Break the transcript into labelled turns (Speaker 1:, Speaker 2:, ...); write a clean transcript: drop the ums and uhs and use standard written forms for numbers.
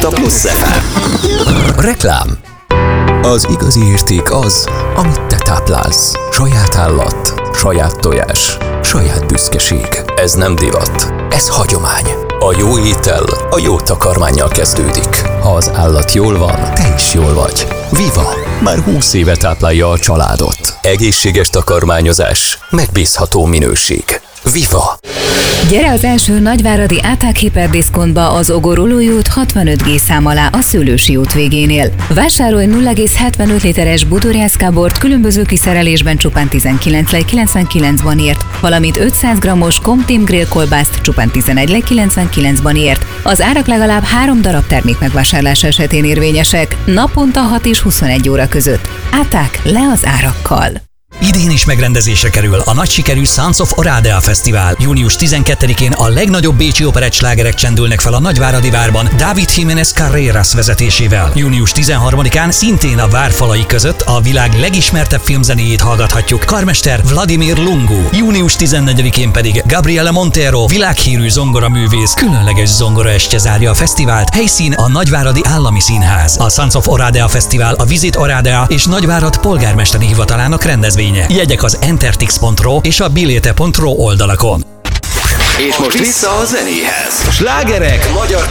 Speaker 1: a Plusz FM.
Speaker 2: Reklám. Az igazi érték az, amit te táplálsz. Saját állat, saját tojás, saját büszkeség. Ez nem divat, ez hagyomány. A jó étel a jó takarmánnyal kezdődik. Ha az állat jól van, te is jól vagy. Viva! Már 20 éve táplálja a családot. Egészséges takarmányozás, megbízható minőség. Viva!
Speaker 3: Gyere az első nagyváradi ATAG hiperdiszkontba az Ogorolói út 65G szám alá a Szőlősi út végénél. Vásárolj 0,75 literes budorjászkábort különböző kiszerelésben csupán 19,99 banért, valamint 500 g-os Comteam grill kolbászt csupán 11,99 banért. Az árak legalább 3 darab termék megvásárlása esetén érvényesek, naponta 6 és 21 óra között. ATAG, le az árakkal!
Speaker 4: Idén is megrendezésre kerül a nagy sikerű Sons of Oradea Fesztivál. Június 12-én a legnagyobb bécsi operett slágerek csendülnek fel a Nagyváradi Várban David Jiménez Carreras vezetésével. Június 13-án szintén a várfalai között a világ legismertebb filmzenéjét hallgathatjuk karmester Vladimir Lungu. Június 14-én pedig Gabriela Montero világhírű zongoraművész különleges zongoraestje zárja a fesztivált, helyszín a Nagyváradi Állami Színház. A Sons of Oradea Fesztivál a Visit Oradea és Nagyvárad polgármesteri hivatalának rendezvénye. Jegyek az entertix.ro és a bilete.ro oldalakon.
Speaker 1: És most vissza a zenéhez. Slágerek magyar